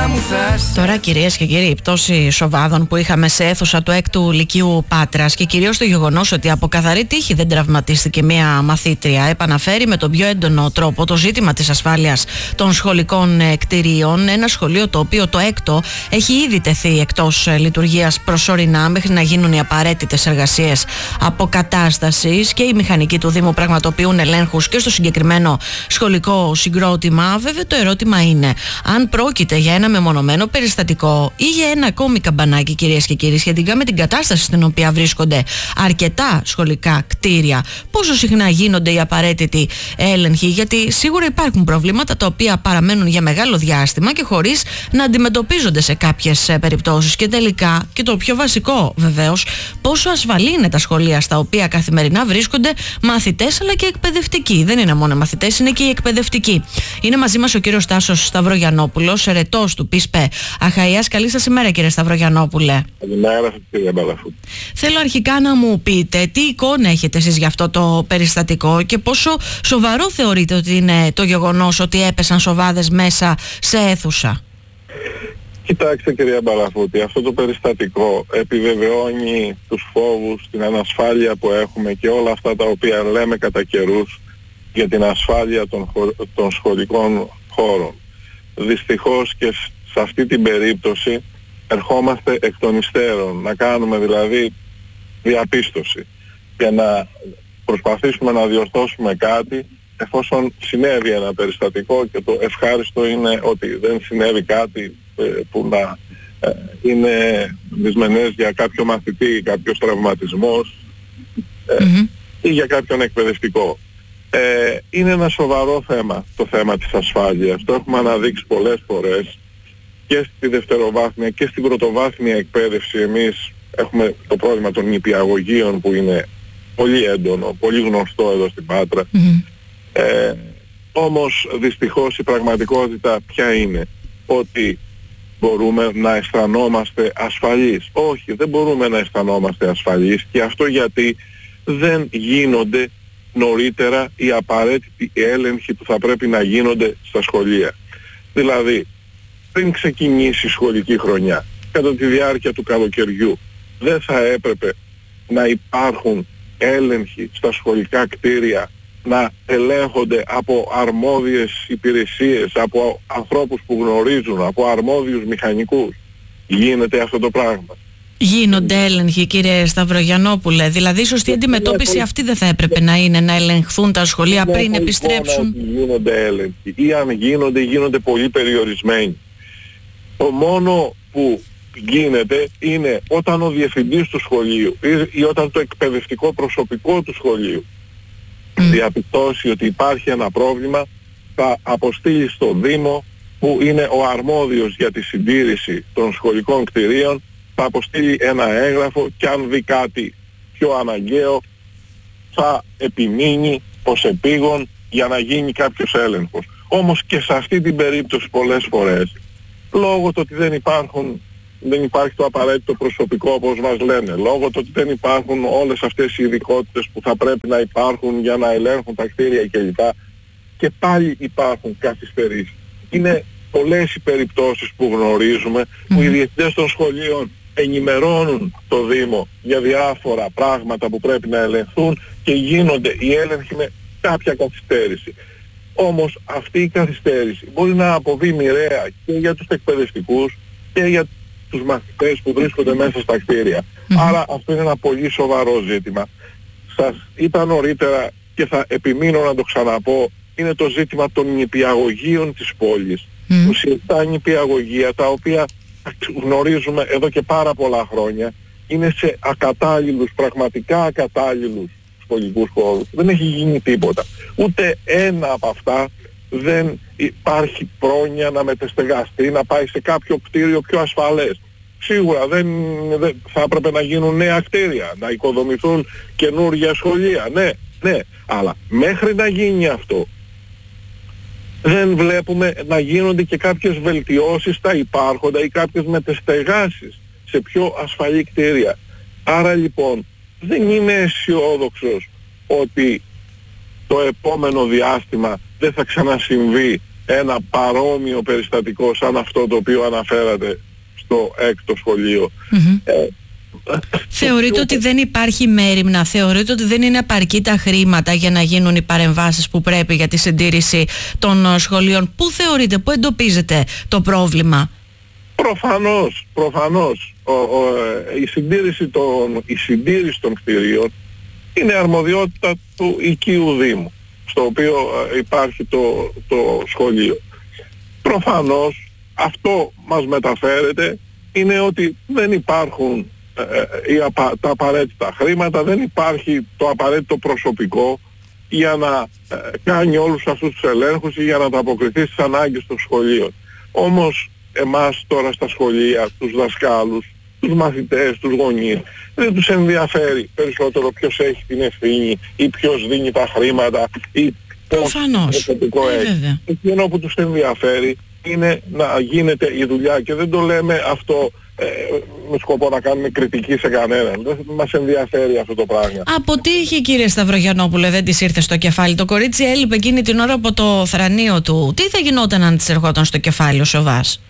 Τώρα, κυρίες και κύριοι, η πτώση σοβάδων που είχαμε σε αίθουσα του 6ου Λυκείου Πάτρας και κυρίως το γεγονός ότι από καθαρή τύχη δεν τραυματίστηκε μία μαθήτρια επαναφέρει με τον πιο έντονο τρόπο το ζήτημα της ασφάλειας των σχολικών κτηρίων. Ένα σχολείο το οποίο το 6ο έχει ήδη τεθεί εκτός λειτουργίας προσωρινά μέχρι να γίνουν οι απαραίτητες εργασίες αποκατάστασης, και οι μηχανικοί του Δήμου πραγματοποιούν ελέγχους και στο συγκεκριμένο σχολικό συγκρότημα. Βέβαια, το ερώτημα είναι αν πρόκειται για ένα μεμονωμένο περιστατικό ή για ένα ακόμη καμπανάκι, κυρίες και κύριοι, σχετικά με την κατάσταση στην οποία βρίσκονται αρκετά σχολικά κτίρια. Πόσο συχνά γίνονται οι απαραίτητοι έλεγχοι, γιατί σίγουρα υπάρχουν προβλήματα τα οποία παραμένουν για μεγάλο διάστημα και χωρίς να αντιμετωπίζονται σε κάποιες περιπτώσεις. Και τελικά, και το πιο βασικό βεβαίως, πόσο ασφαλή είναι τα σχολεία στα οποία καθημερινά βρίσκονται μαθητές αλλά και εκπαιδευτικοί. Δεν είναι μόνο μαθητές, είναι και οι εκπαιδευτικοί. Είναι μαζί μας ο κύριος Τάσος Σταυρογιαννόπουλος, ερετός του ΠΙΣΠΕ Αχαΐας. Καλή σας ημέρα, κύριε Σταυρογιαννόπουλε. Καλημέρα σας, κύριε Μπαλαφού. Θέλω αρχικά να μου πείτε τι εικόνα έχετε εσείς για αυτό το περιστατικό και πόσο σοβαρό θεωρείτε ότι είναι το γεγονός ότι έπεσαν σοβάδες μέσα σε αίθουσα. Κοιτάξτε, κυρία Μπαλαφούτη, αυτό το περιστατικό επιβεβαιώνει τους φόβους, την ανασφάλεια που έχουμε και όλα αυτά τα οποία λέμε κατά καιρούς για την ασφάλεια των σχολικών χώρων. Δυστυχώς και σε αυτή την περίπτωση ερχόμαστε εκ των υστέρων, να κάνουμε δηλαδή διαπίστωση και να προσπαθήσουμε να διορθώσουμε κάτι εφόσον συνέβη ένα περιστατικό, και το ευχάριστο είναι ότι δεν συνέβη κάτι που να είναι δυσμενές για κάποιο μαθητή, κάποιος τραυματισμός ή για κάποιον εκπαιδευτικό. Είναι ένα σοβαρό θέμα το θέμα της ασφάλειας. Το έχουμε αναδείξει πολλές φορές και στη δευτεροβάθμια και στην πρωτοβάθμια εκπαίδευση. Εμείς έχουμε το πρόβλημα των νηπιαγωγείων που είναι πολύ έντονο, πολύ γνωστό εδώ στην Πάτρα. Όμως δυστυχώς η πραγματικότητα ποια είναι? Ότι μπορούμε να αισθανόμαστε ασφαλείς? Όχι, δεν μπορούμε να αισθανόμαστε ασφαλείς, και αυτό γιατί δεν γίνονται νωρίτερα οι απαραίτητοι έλεγχοι που θα πρέπει να γίνονται στα σχολεία. Δηλαδή, πριν ξεκινήσει η σχολική χρονιά, κατά τη διάρκεια του καλοκαιριού, δεν θα έπρεπε να υπάρχουν έλεγχοι στα σχολικά κτίρια, να ελέγχονται από αρμόδιες υπηρεσίες, από ανθρώπους που γνωρίζουν, από αρμόδιους μηχανικούς? Γίνεται αυτό το πράγμα? Γίνονται έλεγχοι, κύριε Σταυρογιαννόπουλε? Δηλαδή η σωστή αντιμετώπιση αυτή δεν θα έπρεπε να είναι να ελεγχθούν τα σχολεία πριν επιστρέψουν? Γίνονται έλεγχοι, ή αν γίνονται πολύ περιορισμένοι. Το μόνο που γίνεται είναι όταν ο διευθυντής του σχολείου ή όταν το εκπαιδευτικό προσωπικό του σχολείου διαπιστώσει ότι υπάρχει ένα πρόβλημα, θα αποστείλει στο Δήμο, που είναι ο αρμόδιος για τη συντήρηση των σχολικών κτηρίων, θα αποστείλει ένα έγγραφο και αν δει κάτι πιο αναγκαίο θα επιμείνει ως επίγον για να γίνει κάποιος έλεγχος. Όμως και σε αυτή την περίπτωση πολλές φορές, λόγω του ότι δεν υπάρχει το απαραίτητο προσωπικό όπως μας λένε, λόγω του ότι δεν υπάρχουν όλες αυτές οι ειδικότητες που θα πρέπει να υπάρχουν για να ελέγχουν τα κτίρια κλπ. Και πάλι υπάρχουν καθυστερήσεις. Είναι πολλές οι περιπτώσεις που γνωρίζουμε που οι διευθυντές των σχολείων ενημερώνουν το Δήμο για διάφορα πράγματα που πρέπει να ελεγχθούν και γίνονται οι έλεγχοι με κάποια καθυστέρηση. Όμως αυτή η καθυστέρηση μπορεί να αποβεί μοιραία και για τους εκπαιδευτικούς και για τους μαθητές που βρίσκονται μέσα στα κτίρια. Άρα αυτό είναι ένα πολύ σοβαρό ζήτημα. Σας είπα νωρίτερα και θα επιμείνω να το ξαναπώ, είναι το ζήτημα των νηπιαγωγείων της πόλης. Ουσιαστικά νηπιαγωγεία τα οποία γνωρίζουμε εδώ και πάρα πολλά χρόνια είναι σε ακατάλληλους, πραγματικά ακατάλληλους σχολικούς χώρους. Δεν έχει γίνει τίποτα. Ούτε ένα από αυτά δεν υπάρχει πρόνοια να μετεστεγαστεί, να πάει σε κάποιο κτίριο πιο ασφαλές. Σίγουρα δεν θα έπρεπε να γίνουν νέα κτίρια, να οικοδομηθούν καινούργια σχολεία. Ναι, αλλά μέχρι να γίνει αυτό δεν βλέπουμε να γίνονται και κάποιες βελτιώσεις στα υπάρχοντα ή κάποιες μετεστεγάσεις σε πιο ασφαλή κτίρια. Άρα λοιπόν δεν είμαι αισιόδοξος ότι το επόμενο διάστημα δεν θα ξανασυμβεί ένα παρόμοιο περιστατικό σαν αυτό το οποίο αναφέρατε στο έκτο σχολείο. Θεωρείτε ότι δεν υπάρχει μέριμνα, θεωρείτε ότι δεν είναι επαρκή τα χρήματα για να γίνουν οι παρεμβάσεις που πρέπει για τη συντήρηση των σχολείων? Πού θεωρείτε, πού εντοπίζετε το πρόβλημα? Προφανώς η συντήρηση των κτηρίων είναι αρμοδιότητα του οικείου Δήμου, στο οποίο υπάρχει το σχολείο. Προφανώς αυτό μας μεταφέρεται είναι ότι δεν υπάρχουν τα απαραίτητα χρήματα, δεν υπάρχει το απαραίτητο προσωπικό για να κάνει όλους αυτούς τους ελέγχους ή για να ανταποκριθεί στις ανάγκες των σχολείων. Όμως εμάς τώρα στα σχολεία, τους δασκάλους, τους μαθητές, τους γονείς, δεν τους ενδιαφέρει περισσότερο ποιος έχει την ευθύνη ή ποιος δίνει τα χρήματα ή πώς προσωπικό έχει. Εκείνο που τους ενδιαφέρει είναι να γίνεται η δουλειά, και δεν το λέμε αυτό με σκοπό να κάνουμε κριτική σε κανέναν. Δεν μας ενδιαφέρει αυτό το πράγμα. Από τι είχε, κύριε Σταυρογιαννόπουλε, δεν της ήρθε στο κεφάλι? Το κορίτσι έλειπε εκείνη την ώρα από το θρανείο του. Τι θα γινόταν αν της ερχόταν στο κεφάλι ο Σοβάς?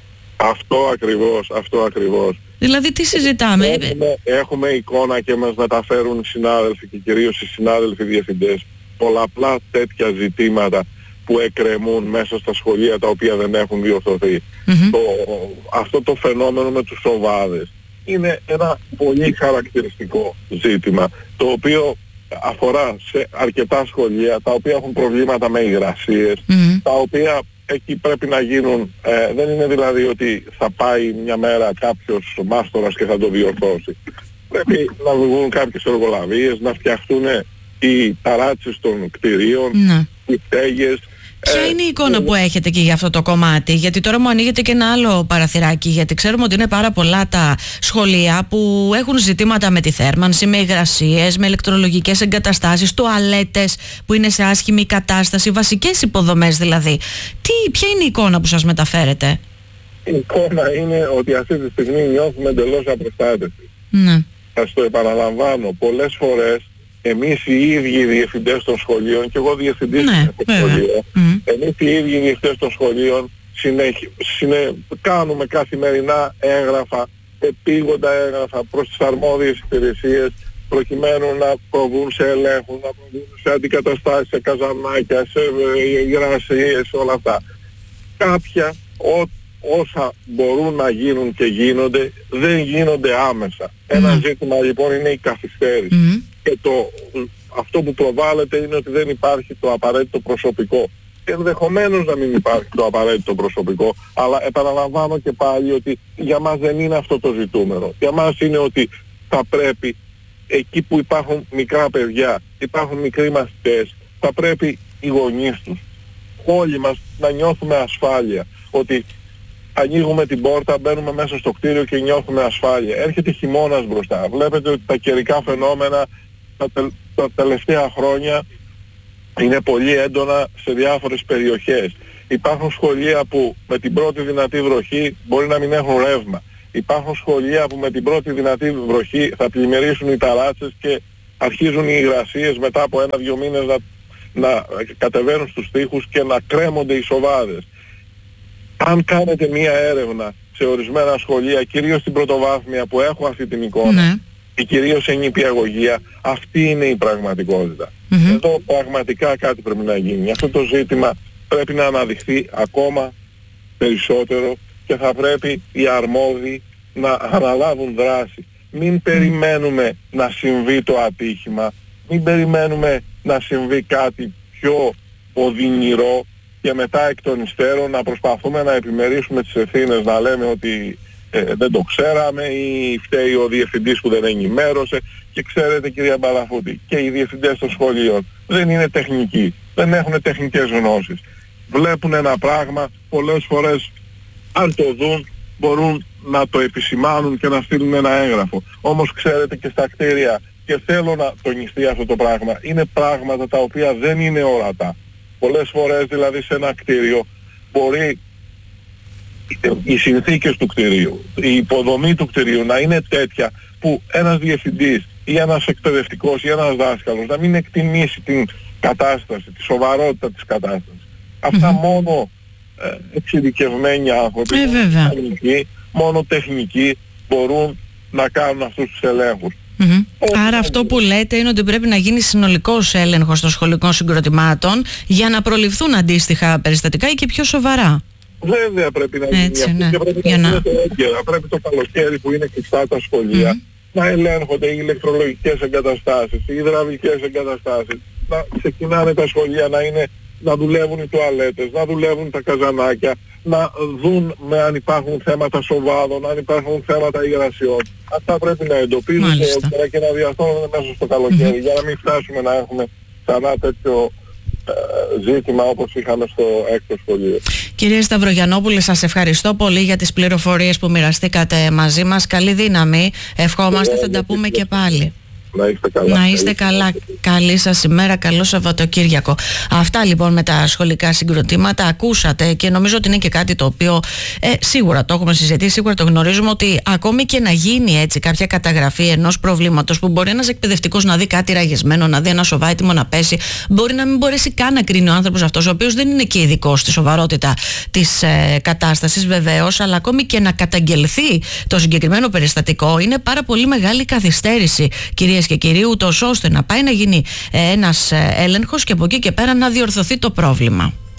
Αυτό ακριβώς. Δηλαδή τι συζητάμε? Έχουμε εικόνα και μας μεταφέρουν οι συνάδελφοι και κυρίως οι συνάδελφοι διευθυντές πολλαπλά τέτοια ζητήματα που εκκρεμούν μέσα στα σχολεία τα οποία δεν έχουν διορθωθεί. Αυτό το φαινόμενο με τους σοβάδες είναι ένα πολύ χαρακτηριστικό ζήτημα, το οποίο αφορά σε αρκετά σχολεία τα οποία έχουν προβλήματα με υγρασίες, τα οποία εκεί πρέπει να γίνουν, δεν είναι δηλαδή ότι θα πάει μια μέρα κάποιος μάστορας και θα το διορθώσει. Πρέπει να βγουν κάποιες εργολαβίες, να φτιαχτούν οι ταράτσες των κτηρίων, οι στέγες. Ποια είναι η εικόνα που έχετε και για αυτό το κομμάτι? Γιατί τώρα μου ανοίγεται και ένα άλλο παραθυράκι, γιατί ξέρουμε ότι είναι πάρα πολλά τα σχολεία που έχουν ζητήματα με τη θέρμανση, με υγρασίες, με ηλεκτρολογικές εγκαταστάσεις, τουαλέτες που είναι σε άσχημη κατάσταση, βασικές υποδομές δηλαδή. Ποια είναι η εικόνα που σας μεταφέρετε? Η εικόνα είναι ότι αυτή τη στιγμή νιώθουμε εντελώς απροστάτευτοι. Σας το επαναλαμβάνω πολλές φορές. Εμείς οι ίδιοι διευθυντές των σχολείων, και εγώ διευθυντής των σχολείων, εμείς οι ίδιοι διευθυντές των σχολείων κάνουμε καθημερινά έγγραφα, επίγοντα έγγραφα προς τις αρμόδιες υπηρεσίες, προκειμένου να προβούν σε ελέγχους, να προβούν σε αντικαταστάσεις, σε καζανάκια, σε υγρασίες, όλα αυτά. Κάποια όσα μπορούν να γίνουν και γίνονται, δεν γίνονται άμεσα. Ένα ζήτημα λοιπόν είναι η καθυστέρηση. Και αυτό που προβάλλεται είναι ότι δεν υπάρχει το απαραίτητο προσωπικό. Ενδεχομένως να μην υπάρχει το απαραίτητο προσωπικό, αλλά επαναλαμβάνω και πάλι ότι για μας δεν είναι αυτό το ζητούμενο. Για μας είναι ότι θα πρέπει εκεί που υπάρχουν μικρά παιδιά, υπάρχουν μικροί μαθητές, θα πρέπει οι γονείς τους, όλοι μας να νιώθουμε ασφάλεια. Ότι ανοίγουμε την πόρτα, μπαίνουμε μέσα στο κτίριο και νιώθουμε ασφάλεια. Έρχεται χειμώνας μπροστά. Βλέπετε ότι τα καιρικά φαινόμενα τα τελευταία χρόνια είναι πολύ έντονα σε διάφορες περιοχές. Υπάρχουν σχολεία που με την πρώτη δυνατή βροχή μπορεί να μην έχουν ρεύμα. Υπάρχουν σχολεία που με την πρώτη δυνατή βροχή θα πλημμυρίσουν οι ταράτσες και αρχίζουν οι υγρασίες μετά από 1-2 μήνες να κατεβαίνουν στους τοίχους και να κρέμονται οι σοβάδες. Αν κάνετε μία έρευνα σε ορισμένα σχολεία, κυρίως στην πρωτοβάθμια που έχω αυτή την εικόνα, και κυρίως σε νηπιαγωγεία, αυτή είναι η πραγματικότητα. Εδώ πραγματικά κάτι πρέπει να γίνει. Αυτό το ζήτημα πρέπει να αναδειχθεί ακόμα περισσότερο και θα πρέπει οι αρμόδιοι να αναλάβουν δράση. Μην περιμένουμε να συμβεί το ατύχημα, μην περιμένουμε να συμβεί κάτι πιο οδυνηρό και μετά εκ των υστέρων να προσπαθούμε να επιμερίσουμε τις ευθύνες, να λέμε ότι δεν το ξέραμε ή φταίει ο διευθυντής που δεν ενημέρωσε. Και ξέρετε, κυρία Μπαλαφούτη, και οι διευθυντές των σχολείων δεν είναι τεχνικοί, δεν έχουν τεχνικές γνώσεις. Βλέπουν ένα πράγμα, πολλές φορές αν το δουν μπορούν να το επισημάνουν και να στείλουν ένα έγγραφο. Όμως ξέρετε, και στα κτίρια, και θέλω να τονιστεί αυτό το πράγμα, είναι πράγματα τα οποία δεν είναι ορατά. Πολλές φορές δηλαδή σε ένα κτίριο μπορεί οι συνθήκες του κτιρίου, η υποδομή του κτιρίου να είναι τέτοια που ένας διευθυντής ή ένας εκπαιδευτικός ή ένας δάσκαλος να μην εκτιμήσει την κατάσταση, τη σοβαρότητα της κατάστασης. Αυτά μόνο εξειδικευμένοι άνθρωποι, μόνο τεχνικοί μπορούν να κάνουν αυτούς τους ελέγχους. Άρα αυτό που λέτε είναι ότι πρέπει να γίνει συνολικός έλεγχος των σχολικών συγκροτημάτων για να προληφθούν αντίστοιχα περιστατικά ή και πιο σοβαρά. Βέβαια πρέπει να γίνει αυτό, και πρέπει να γίνεται έγκαιρα. Πρέπει το καλοκαίρι που είναι κλειστά τα σχολεία να ελέγχονται οι ηλεκτρολογικές εγκαταστάσεις, οι υδραυλικές εγκαταστάσεις, να ξεκινάνε τα σχολεία να δουλεύουν οι τουαλέτες, να δουλεύουν τα καζανάκια, να δουν αν υπάρχουν θέματα σοβάδων, αν υπάρχουν θέματα υγρασιών. Αυτά πρέπει να εντοπίζονται και να διορθώνονται μέσα στο καλοκαίρι, για να μην φτάσουμε να έχουμε ξανά τέτοιο ζήτημα όπως είχαμε στο έκτο σχολείο. Κύριε Σταυρογιαννόπουλε, σας ευχαριστώ πολύ για τις πληροφορίες που μοιραστήκατε μαζί μας. Καλή δύναμη. Ευχόμαστε, θα τα πούμε και πάλι. Να είστε καλά. Να είστε καλά. Καλή σας ημέρα, καλό Σαββατοκύριακο. Αυτά λοιπόν με τα σχολικά συγκροτήματα. Ακούσατε και νομίζω ότι είναι και κάτι το οποίο σίγουρα το έχουμε συζητήσει, σίγουρα το γνωρίζουμε, ότι ακόμη και να γίνει έτσι κάποια καταγραφή ενός προβλήματος που μπορεί ένας εκπαιδευτικός να δει κάτι ραγισμένο, να δει ένα σοβά έτοιμο να πέσει, μπορεί να μην μπορέσει καν να κρίνει ο άνθρωπος αυτός, ο οποίος δεν είναι και ειδικός στη σοβαρότητα της κατάστασης βεβαίως, αλλά ακόμη και να καταγγελθεί το συγκεκριμένο περιστατικό είναι πάρα πολύ μεγάλη καθυστέρηση, κυρίες και κύριοι, ούτως ώστε να πάει να γίνει ένας έλεγχος και από εκεί και πέρα να διορθωθεί το πρόβλημα.